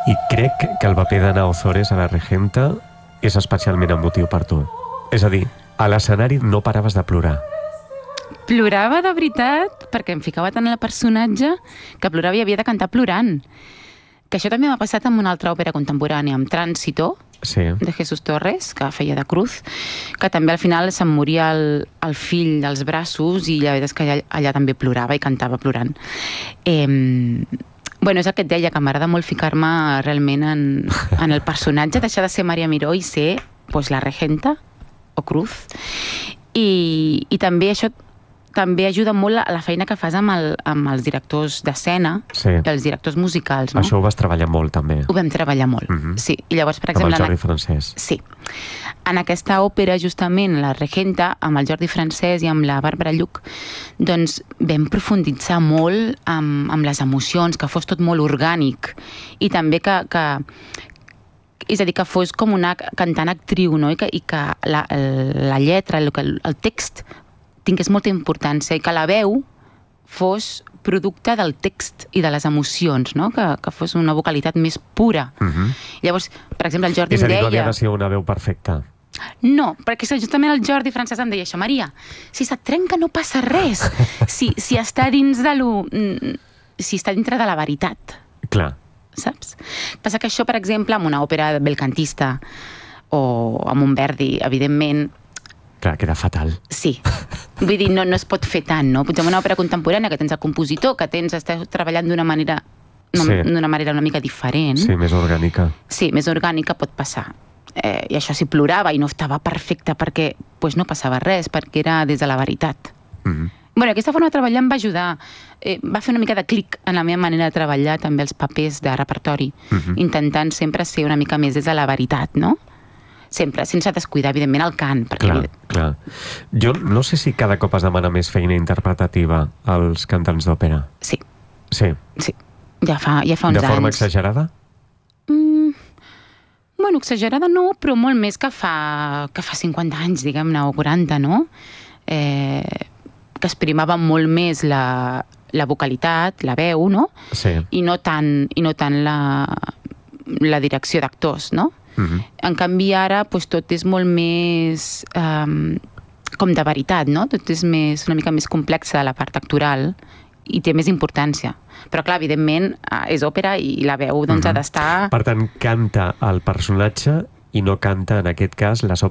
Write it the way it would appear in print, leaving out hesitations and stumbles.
I crec que el paper d'Ana Ozores a la Regenta és especialment emotiu per tu. És a dir, a l'escenari no paraves de plorar. Plorava de veritat, perquè em ficava tant en el personatge que plorava i havia de cantar plorant. Que això també m'ha passat amb una altra òpera contemporània, amb Tránsito, Sí. de Jesús Torres, que feia de Cruz, que també al final se'm moria el fill dels braços i la veritat és que allà també plorava i cantava plorant. Bueno, és el que et deia, que m'agrada molt ficar-me realment en el personatge, deixar de ser Maria Miró i ser pues, la Regenta o Cruz. I també això també ajuda molt a la feina que fas amb els directors d'escena, Sí. els directors musicals, no? Això ho vas treballar molt, també. Ho vam treballar molt, sí. I llavors, per exemple... Amb el Jordi Francès. Sí. En aquesta òpera, justament, la Regenta, amb el Jordi Francès i amb la Bàrbara Lluch, doncs vam profunditzar molt amb les emocions, que fos tot molt orgànic. I també que és a dir, que fos com una cantant actriu, no? I que la lletra, el text, tingués molta importància i que la veu fos producte del text i de les emocions, no? Que fos una vocalitat més pura. Llavors, per exemple, el Jordi em deia... És a dir, no havia de ser una veu perfecta. No, perquè justament el Jordi Francès em deia això, Maria, si se't trenca no passa res, si està dins de si està dintre de la veritat. Clar. Saps? Passa que això, per exemple, amb una òpera belcantista o amb un Verdi, evidentment... Clar, queda fatal. Sí. Vull dir, no es pot fer tant, no? Potser amb una òpera contemporània que tens el compositor, que estàs treballant d'una manera una mica diferent. Sí, més orgànica. Sí, més orgànica pot passar. I això si plorava i no estava perfecte perquè pues, no passava res, perquè era des de la veritat. Bueno, aquesta forma de treballar em va ajudar. Va fer una mica de clic en la meva manera de treballar també els papers de repertori, intentant sempre ser una mica més des de la veritat, no? Sempre, sense descuidar, evidentment, el cant. Perquè... Clar. Jo no sé si cada cop es demana més feina interpretativa als cantants d'òpera. Sí. Sí. Sí. Ja fa uns anys. De forma exagerada? Bueno, exagerada no, però molt més que fa 50 anys, diguem-ne, o 40, no? Que es primava molt més la vocalitat, la veu, no? Sí. I no tant la direcció d'actors, no? En canvi, ara tot és molt més com de veritat, no? Tot és una mica més complexa de la part actoral i té més importància. Però, clar, evidentment, és òpera i la veu doncs, ha d'estar... Per tant, canta el personatge i no canta, en aquest cas,